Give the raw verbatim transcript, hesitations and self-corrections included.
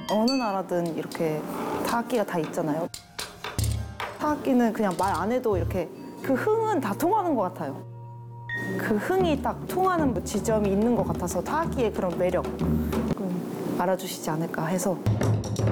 어느 나라든 이렇게 타악기가 다 있잖아요. 타악기는 그냥 말 안 해도 이렇게 그 흥은 다 통하는 것 같아요. 그 흥이 딱 통하는 지점이 있는 것 같아서 타악기의 그런 매력 음, 알아주시지 않을까 해서